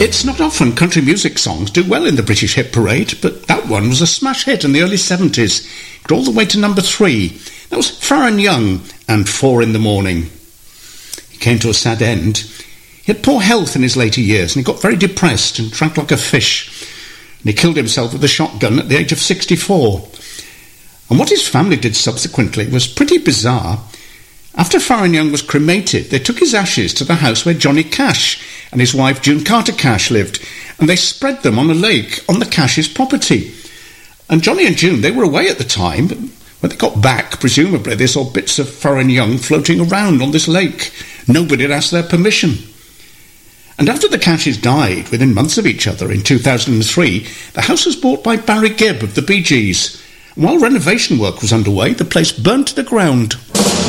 It's not often country music songs do well in the British hit parade, but that one was a smash hit in the early 70s. Got all the way to number 3. That was Farron Young and 4 in the Morning. He came to a sad end. He had poor health in his later years, and he got very depressed and drank like a fish. And he killed himself with a shotgun at the age of 64. And what his family did subsequently was pretty bizarre. After Farron Young was cremated, they took his ashes to the house where Johnny Cash and his wife June Carter Cash lived, and they spread them on a lake on the Cash's property. And Johnny and June, they were away at the time, but when they got back, presumably they saw bits of Farron Young floating around on this lake. Nobody had asked their permission. And after the Cashes died, within months of each other, in 2003, the house was bought by Barry Gibb of the Bee Gees. And while renovation work was underway, the place burnt to the ground.